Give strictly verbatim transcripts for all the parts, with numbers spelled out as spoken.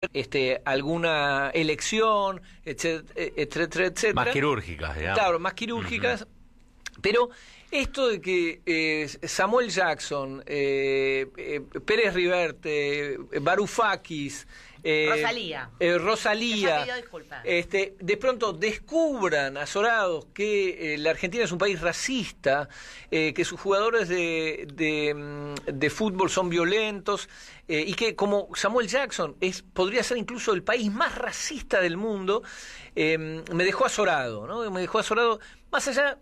este, alguna elección, etcétera, etcétera, etcétera. Más quirúrgicas, digamos. Claro, más quirúrgicas. Uh-huh. Pero esto de que eh, Samuel Jackson, eh, eh, Pérez Riverte, Varoufakis, eh, Rosalía, eh, Rosalía este, de pronto descubran azorados que eh, la Argentina es un país racista, eh, que sus jugadores de, de, de fútbol son violentos, eh, y que como Samuel Jackson es podría ser incluso el país más racista del mundo, eh, me dejó azorado, ¿no? Me dejó azorado, más allá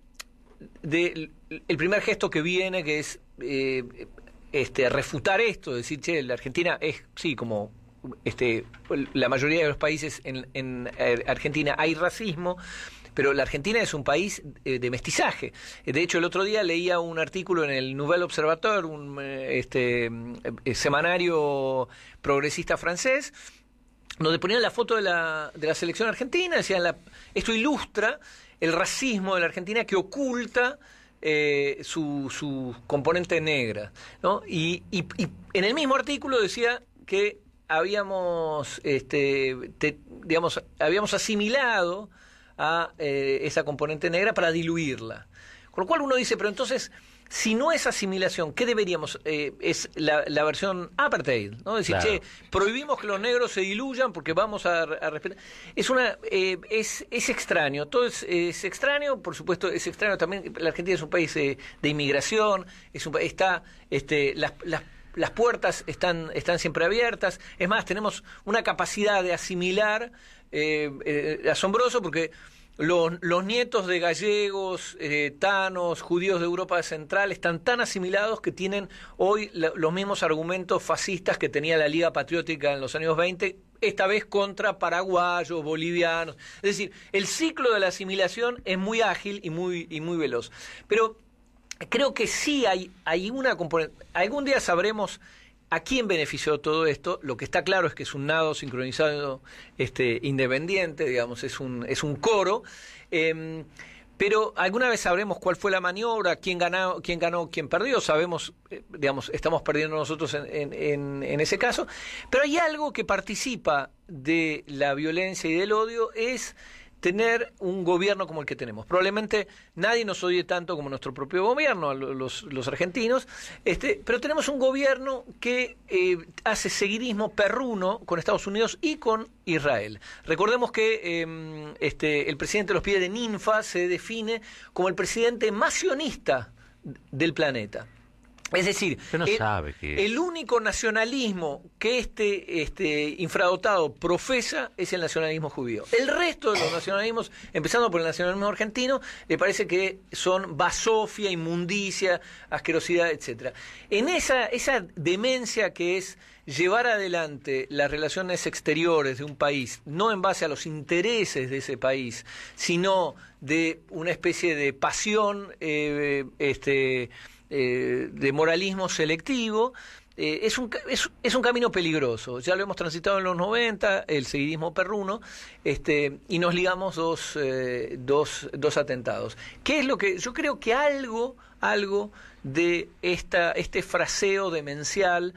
del el primer gesto que viene, que es eh, este refutar esto, decir, che, la Argentina es, sí, como este la mayoría de los países en, en Argentina hay racismo, pero la Argentina es un país eh, de mestizaje. De hecho, el otro día leía un artículo en el Nouvel Observateur, un este eh, semanario progresista francés, donde ponían la foto de la, de la selección argentina, decían, la, esto ilustra el racismo de la Argentina que oculta eh, su, su componente negra, ¿no? Y, y, y en el mismo artículo decía que habíamos, este, te, digamos, habíamos asimilado a eh, esa componente negra para diluirla. Con lo cual uno dice, pero entonces, si no es asimilación, ¿qué deberíamos? Eh, es la, la versión apartheid, ¿no? Decir, claro, che, prohibimos que los negros se diluyan porque vamos a, a respetar. Es una, eh, es, es extraño, todo es, es extraño, por supuesto, es extraño también. La Argentina es un país eh, de inmigración, es un está, este, las, las Las puertas están, están siempre abiertas. Es más, tenemos una capacidad de asimilar eh, eh, asombroso, porque los, los nietos de gallegos, eh, tanos, judíos de Europa Central están tan asimilados que tienen hoy la, los mismos argumentos fascistas que tenía la Liga Patriótica en los años veinte, esta vez contra paraguayos, bolivianos. Es decir, el ciclo de la asimilación es muy ágil y muy, y muy veloz. Pero creo que sí hay, hay una componente. Algún día sabremos a quién benefició todo esto. Lo que está claro es que es un nado sincronizado este, independiente, digamos, es un, es un coro. Eh, pero alguna vez sabremos cuál fue la maniobra, quién ganó, quién ganó, quién perdió. Sabemos, eh, digamos, estamos perdiendo nosotros en, en, en, en ese caso. Pero hay algo que participa de la violencia y del odio, es tener un gobierno como el que tenemos. Probablemente nadie nos odie tanto como nuestro propio gobierno, los, los argentinos, este, pero tenemos un gobierno que eh, hace seguidismo perruno con Estados Unidos y con Israel. Recordemos que eh, este, el presidente de los pies de ninfa se define como el presidente más sionista del planeta. Es decir, no el, sabe que... el único nacionalismo que este, este infradotado profesa es el nacionalismo judío. El resto de los nacionalismos, empezando por el nacionalismo argentino, le parece que son basofia, inmundicia, asquerosidad, etcétera. En esa, esa demencia que es llevar adelante las relaciones exteriores de un país, no en base a los intereses de ese país, sino de una especie de pasión, eh, este... Eh, de moralismo selectivo, eh, es, un, es, es un camino peligroso. Ya lo hemos transitado en los noventa, el seguidismo perruno, este, y nos ligamos dos, eh, dos, dos atentados. ¿Qué es lo que yo creo que algo, algo de esta, este fraseo demencial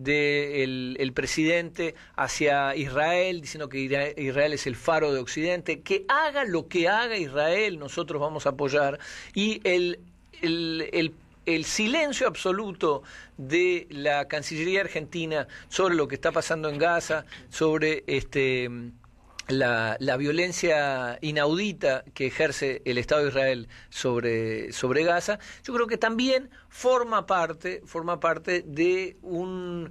del el presidente hacia Israel, diciendo que Israel es el faro de Occidente, que haga lo que haga Israel, nosotros vamos a apoyar, y el, el, el el silencio absoluto de la Cancillería argentina sobre lo que está pasando en Gaza, sobre este la, la violencia inaudita que ejerce el Estado de Israel sobre, sobre Gaza, yo creo que también forma parte, forma parte de un,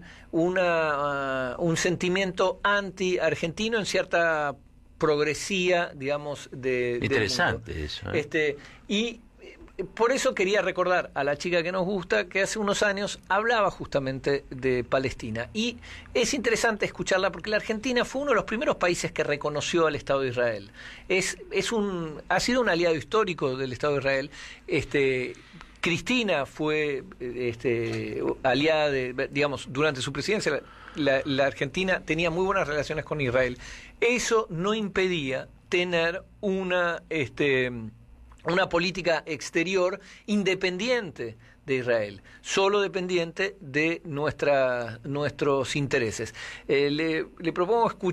una, uh, un sentimiento anti-argentino en cierta progresía, digamos, de... Interesante eso, ¿eh? Este, y por eso quería recordar a la chica que nos gusta que hace unos años hablaba justamente de Palestina, y es interesante escucharla porque la Argentina fue uno de los primeros países que reconoció al Estado de Israel. Es, es un, ha sido un aliado histórico del Estado de Israel. Este, Cristina fue este, aliada de, digamos, durante su presidencia, la, la Argentina tenía muy buenas relaciones con Israel. Eso no impedía tener una... este una política exterior independiente de Israel, solo dependiente de nuestra, nuestros intereses. Eh, le, le propongo escuchar